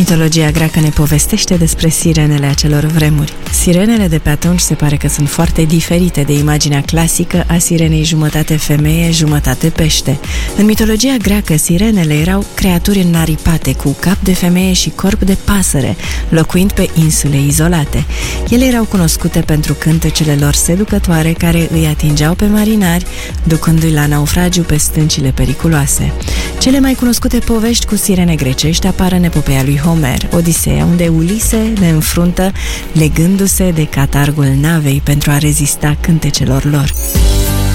Mitologia greacă ne povestește despre sirenele acelor vremuri. Sirenele de pe atunci se pare că sunt foarte diferite de imaginea clasică a sirenei jumătate femeie, jumătate pește. În mitologia greacă, sirenele erau creaturi înaripate, cu cap de femeie și corp de pasăre, locuind pe insule izolate. Ele erau cunoscute pentru cântecele lor seducătoare care îi atingeau pe marinari, ducându-i la naufragiu pe stâncile periculoase. Cele mai cunoscute povești cu sirene grecești apar în epopeea lui Homer, Odiseea, unde Ulise le înfruntă legându-se de catargul navei pentru a rezista cântecelor lor.